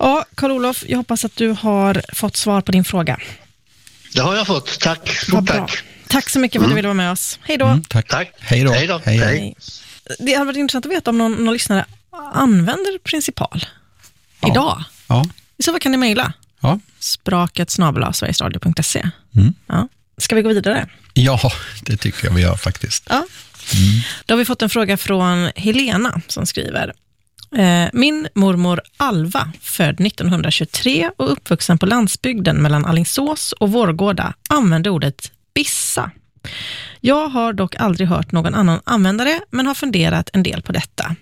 Ja, Karl-Olof, jag hoppas att du har fått svar på din fråga. Det har jag fått. Tack. Vad bra. Tack så mycket för att du ville vara med oss. Hej då. Tack. Hej då. Hej. Det hade varit intressant att veta om någon lyssnare använder principal idag. Ja. I så fall kan ni mejla. Ja. spraket@sverigesradio.se. Ja. Ska vi gå vidare? Ja, det tycker jag vi gör faktiskt. Ja. Då har vi fått en fråga från Helena som skriver: min mormor Alva, född 1923 och uppvuxen på landsbygden mellan Alingsås och Vårgårda, använde ordet bissa. Jag har dock aldrig hört någon annan använda det, men har funderat en del på detta.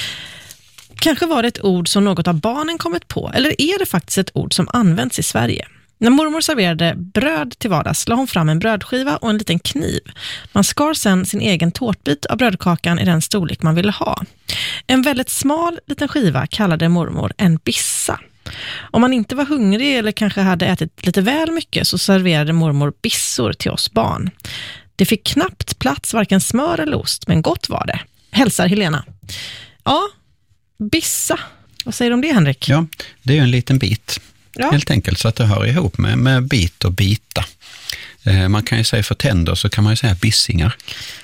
Kanske var det ett ord som något av barnen kommit på, eller är det faktiskt ett ord som används i Sverige? När mormor serverade bröd till vardags la hon fram en brödskiva och en liten kniv. Man skar sedan sin egen tårtbit av brödkakan i den storlek man ville ha. En väldigt smal liten skiva kallade mormor en bissa. Om man inte var hungrig eller kanske hade ätit lite väl mycket så serverade mormor bissor till oss barn. Det fick knappt plats varken smör eller ost, men gott var det. Hälsar Helena. Ja, bissa. Vad säger du om det, Henrik? Ja, det är ju en liten bit. Ja. Helt enkelt, så att det hör ihop med bit och bita. Man kan ju säga för tänder så kan man ju säga bissingar.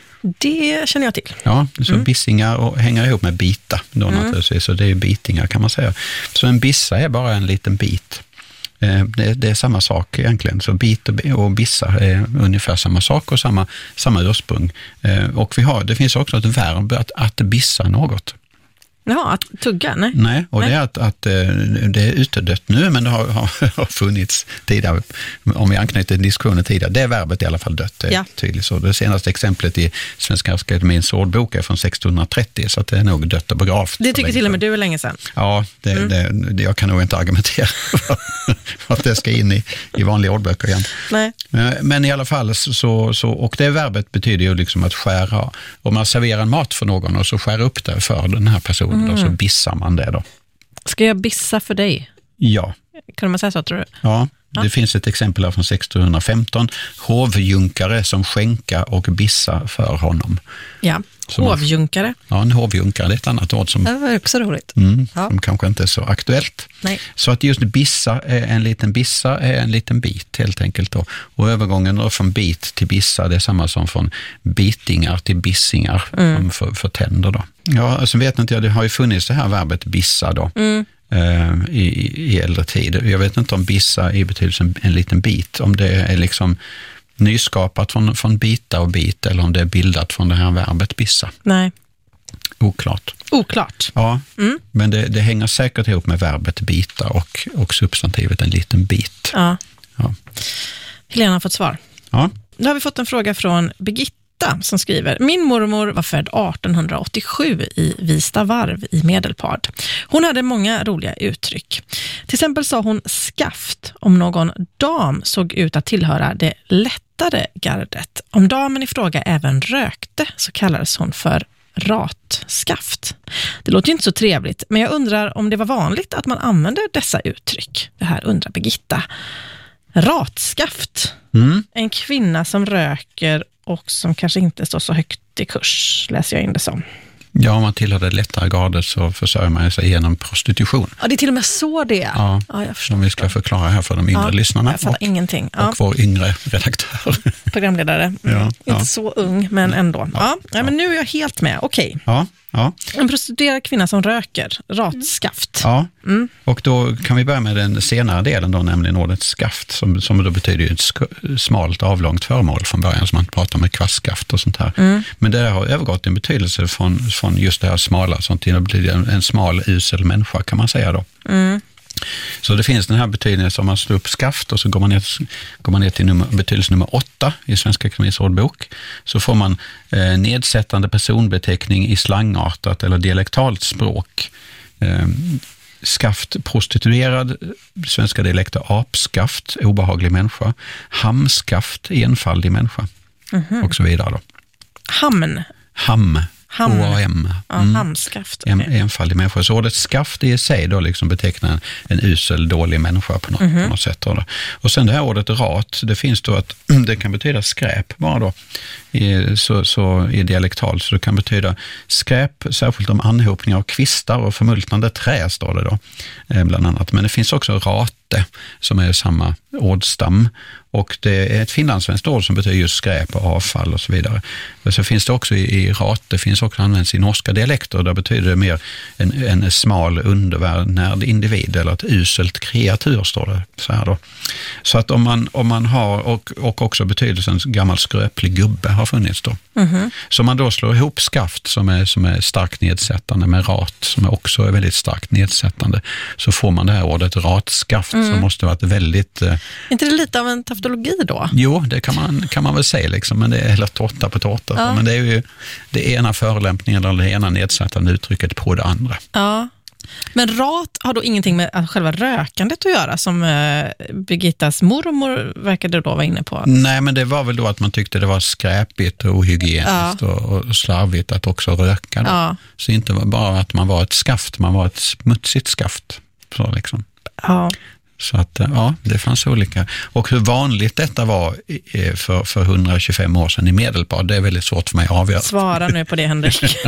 Det känner jag till. Ja, så bissingar och hänger ihop med bita då naturligtvis, så det är ju bitingar kan man säga. Så en bissa är bara en liten bit. Det är samma sak egentligen, så bit och bissa är ungefär samma sak och samma ursprung. Och det finns också ett verb att bissa något. Ja, att tugga, nej? Nej, och det är att det är utdött nu, men det har funnits tidigare, om vi anknyter till diskussionen tidigare. Det är verbet i alla fall dött, det är tydligt så. Det senaste exemplet i Svenska Akademiens ordbok är från 1630, så att det är nog dött och begravt. Det tycker till och med du är länge sedan. Ja, jag kan nog inte argumentera för att det ska in i vanliga ordböcker igen. Nej. Men i alla fall så och det verbet betyder ju liksom att skära. Om man serverar en mat för någon och så skär upp det för den här personen, och så bissar man det då. Ska jag bissa för dig? Ja. Kan man säga så, tror du? Ja, det finns ett exempel här från 1615. Hovjunkare som skänka och bissa för honom. Ja, hovjunkare. Ja, en hovjunkare, det är ett annat ord som... Det var också roligt. Som kanske inte är så aktuellt. Nej. Så att just bissa är en liten bit helt enkelt då. Och övergången då från bit till bissa, det är samma som från bitingar till bissingar för tänder då. Ja, alltså vet inte jag, det har ju funnits det här verbet bissa då. I äldre tid. Jag vet inte om bissa i betydelsen en liten bit, om det är liksom nyskapat från bita och bit, eller om det är bildat från det här verbet bissa. Nej. Oklart. Ja, men det hänger säkert ihop med verbet bita och substantivet en liten bit. Ja. Helena har fått svar. Ja. Nu har vi fått en fråga från Birgitta som skriver: min mormor var född 1887 i Vistavarv i Medelpad. Hon hade många roliga uttryck. Till exempel sa hon skaft om någon dam såg ut att tillhöra det lättare gardet. Om damen i fråga även rökte så kallades hon för ratskaft. Det låter ju inte så trevligt, men jag undrar om det var vanligt att man använde dessa uttryck. Det här undrar Birgitta. Ratskaft. En kvinna som röker och som kanske inte står så högt i kurs, läser jag in det som. Ja, om man tillhör det lättare gradet så försörjer man sig genom prostitution. Ja, det är till och med så det är. Ja, jag förstår. Som vi ska förklara här för de yngre lyssnarna. Jag fattar ingenting. Och vår yngre redaktör. Programledare. Inte så ung, men ändå. Ja, men nu är jag helt med. Okej. Ja. En prostituerad kvinna som röker, ratskaft. Ja, och då kan vi börja med den senare delen då, nämligen ordet skaft, som då betyder ett smalt avlångt föremål från början, som man pratar med kvastskaft och sånt här. Men det har övergått en betydelse från just det här smala, som till att bli en smal, usel människa kan man säga då. Så det finns den här betydelsen, om man slår upp skaft och så går man ner till betydelse nummer 8 i Svenska Akademiens ordbok, så får man nedsättande personbeteckning i slangartat eller dialektalt språk. Skaft, prostituerad, svenska dialekter, apskaft, obehaglig människa, hamskaft, enfaldig människa och så vidare då. Ham. O-A-M. Hamskaft. Okay. Enfaldig människa. Så ordet skaft i sig då liksom betecknar en usel, dålig människa på något sätt. Då. Och sen det här ordet rat, det finns då att det kan betyda skräp bara då. så är dialektalt, så det kan betyda skräp, särskilt om anhopning av kvistar och förmultnande trä, står det då bland annat. Men det finns också rate som är samma ordstam, och det är ett finlandssvenskt ord som betyder just skräp och avfall och så vidare. Men så finns det också i rate, finns också används i norska dialekter, där betyder det mer en smal undervärnärd individ eller ett uselt kreatur, står det så här då. Så att om man har, och också betydelsen gammal skröplig gubbe har funnits då. Så man då slår ihop skaft som är starkt nedsättande med rat som är också väldigt starkt nedsättande, så får man det här ordet ratskaft som måste vara ett väldigt... Är inte det lite av en taftologi då? Jo, det kan man väl säga liksom, men det är hela tårta på tårta. Ja. Men det är ju det ena förolämpningen eller det ena nedsättande uttrycket på det andra. Ja. Men rat har då ingenting med själva rökandet att göra, som Birgittas mormor verkade då vara inne på? Nej, men det var väl då att man tyckte det var skräpigt och ohygieniskt och slarvigt att också röka då. Ja. Så inte bara att man var ett skaft, man var ett smutsigt skaft. Så liksom. Ja. Så att det fanns olika. Och hur vanligt detta var för 125 år sedan i Medelpad, det är väldigt svårt för mig att avgöra. Svara nu på det, Henrik.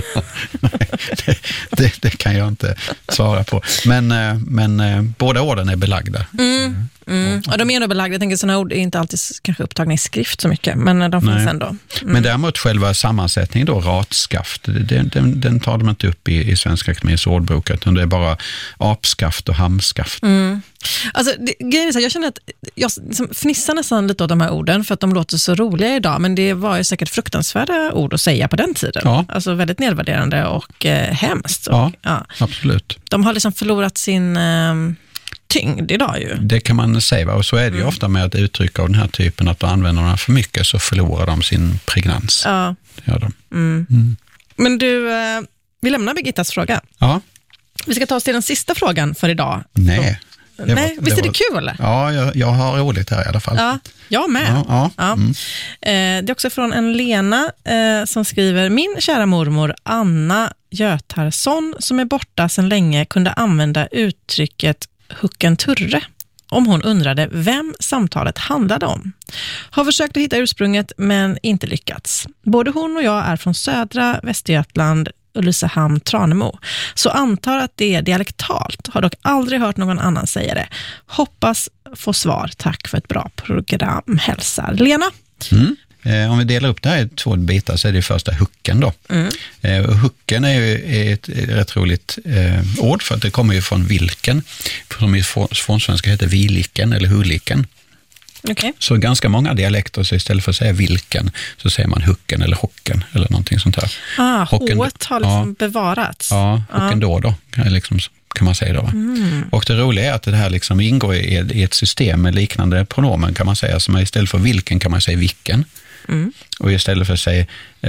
Nej, det kan jag inte svara på. Men båda orden är belagda. Och de är nog belagda. Jag tänker sådana ord är inte alltid kanske upptagna i skrift så mycket, men de finns ändå. Men däremot själva sammansättningen då, ratskaft, den tar de inte upp i Svenska Akademiens ordbok, utan det är bara apskaft och hamskaft. Alltså, grejen är så här, jag känner att jag fnissar nästan lite åt de här orden för att de låter så roliga idag, men det var ju säkert fruktansvärda ord att säga på den tiden. Ja. Alltså väldigt nedvärderande och hemskt. Och, absolut. De har liksom förlorat sin tyngd idag ju. Det kan man säga, och så är det ju ofta med att uttrycka av den här typen, att använder de för mycket så förlorar de sin pregnans. Ja. Gör de. Men du, vi lämnar Birgittas fråga. Ja. Vi ska ta oss till den sista frågan för idag. Nej. Visst är det kul? Ja, jag har roligt här i alla fall. Ja, jag med. Ja. Det är också från en Lena som skriver: min kära mormor Anna Götarsson, som är borta sedan länge, kunde använda uttrycket hucken turre om hon undrade vem samtalet handlade om. Har försökt att hitta ursprunget men inte lyckats. Både hon och jag är från södra Västergötland, Ulricehamn, Tranemo. Så antar att det är dialektalt. Har dock aldrig hört någon annan säga det. Hoppas få svar. Tack för ett bra program. Hälsar Lena. Om vi delar upp det här i 2 bitar, så är det första hucken då. Hucken är ett rätt roligt ord, för att det kommer ju från vilken, som i fornsvenska heter viliken eller huliken. Okay. Så ganska många dialekter, så istället för att säga vilken så säger man hucken eller hocken eller någonting sånt här. H-et har liksom bevarats. Ja, hocken då kan man säga då. Och det roliga är att det här liksom ingår i ett system med liknande pronomen, kan man säga, som istället för vilken kan man säga vilken. Och istället för att säga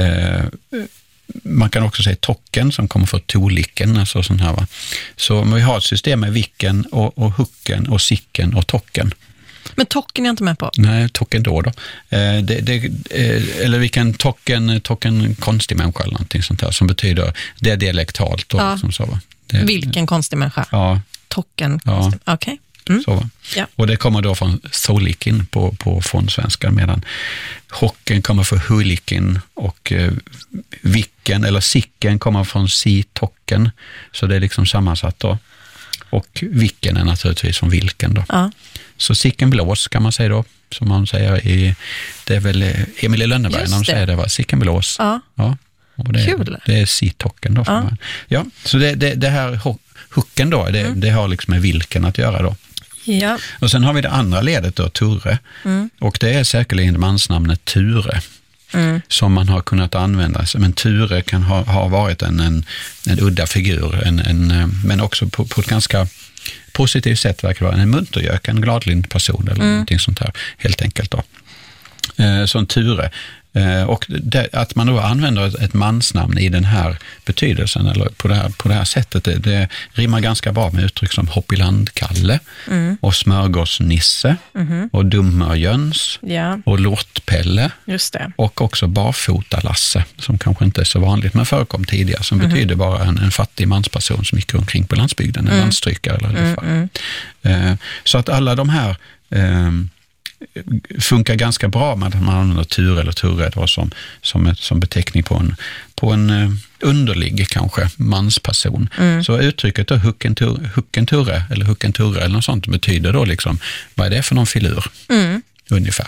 man kan också säga tocken, som kommer från toliken, alltså sån här, va. Så vi har ett system med vilken och hucken och sicken och tocken. Men tocken är jag inte med på. Nej, tocken då. Eller vilken tocken konstig människa eller någonting sånt där, som betyder det är dialektalt. Då, liksom så, va. Vilken konstig människa? Ja. Tocken konstig. Okej. Så, va. Ja. Och det kommer då från solikin på fornsvenska, medan hocken kommer från hulikin och vicken eller sicken kommer från si-tocken. Så det är liksom sammansatt då. Och vicken är naturligtvis från vilken då. Ja. Så sicken blås kan man säga då, som man säger det är väl Emil i Lönneberg när de säger det, var sicken blås. Ja. Och kul. Det är si-tocken då. Ja, så det här hucken då, det har liksom med vilken att göra då. Ja. Och sen har vi det andra ledet då, turre. Och det är säkerligen mansnamnet Ture. Som man har kunnat använda. Men Ture kan ha varit en udda figur, men också på ett ganska positivt sätt verkar vara en muntergök, en gladlynt person eller någonting sånt här, helt enkelt då. Så en Ture. Och att man då använder ett mansnamn i den här betydelsen eller på det här sättet, det rimmar ganska bra med uttryck som Hoppilandkalle och smörgåsnisse och Dummerjöns och Lortpelle. Just det. Och också Barfota-Lasse, som kanske inte är så vanligt men förekom tidigare, som betyder bara en fattig mansperson som gick omkring på landsbygden, en landstryckare eller så att alla de här funkar ganska bra med att man använder Ture eller Turre då som beteckning på en underlig kanske mansperson. Så uttrycket då hucken Turre eller något sånt betyder då liksom, vad är det för någon filur? Ungefär.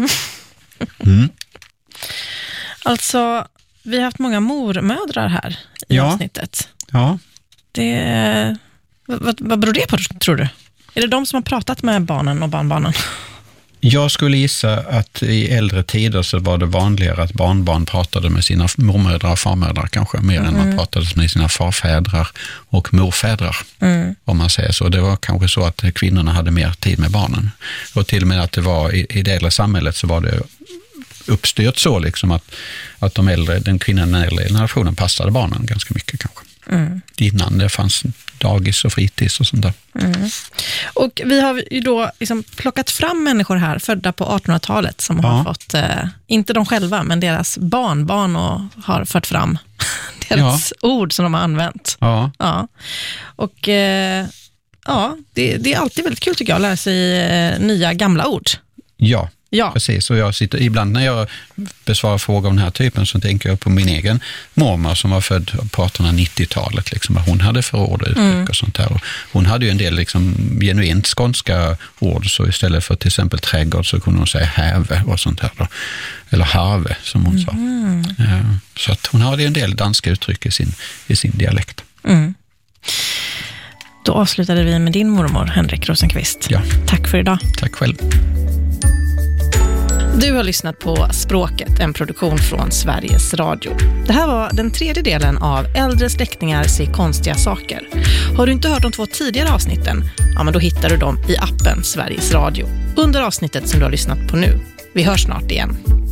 Alltså, vi har haft många mormödrar här i avsnittet. Ja. Vad beror det på, tror du? Är det de som har pratat med barnen och barnbarnen? Jag skulle gissa att i äldre tider så var det vanligare att barnbarn pratade med sina mormödrar och farmödrar kanske mer än man pratade med sina farfädrar och morfädrar. Om man säger så. Det var kanske så att kvinnorna hade mer tid med barnen. Och till och med att det var i det äldre samhället så var det uppstyrt så liksom att den äldre generationen passade barnen ganska mycket kanske. Innan det fanns dagis och fritids och sånt där. Och vi har ju då liksom plockat fram människor här födda på 1800-talet som har fått, inte de själva, men deras barnbarn och har fört fram deras ord som de har använt. Ja. Och det är alltid väldigt kul tycker jag att lära sig nya gamla ord. Ja, precis. Och jag sitter ibland när jag besvarar frågor av den här typen så tänker jag på min egen mormor som var född på 1890-talet. Liksom, vad hon hade för ord och uttryck och sånt där. Och hon hade ju en del liksom, genuint skånska ord, så istället för till exempel trädgård så kunde hon säga häve och sånt där. Då. Eller harve som hon sa. Så att hon hade en del danska uttryck i sin dialekt. Då avslutade vi med din mormor, Henrik Rosenqvist. Ja. Tack för idag. Tack själv. Du har lyssnat på Språket, en produktion från Sveriges Radio. Det här var den 3:e delen av Äldre släktingar ser konstiga saker. Har du inte hört de 2 tidigare avsnitten? Ja, men då hittar du dem i appen Sveriges Radio under avsnittet som du har lyssnat på nu. Vi hörs snart igen.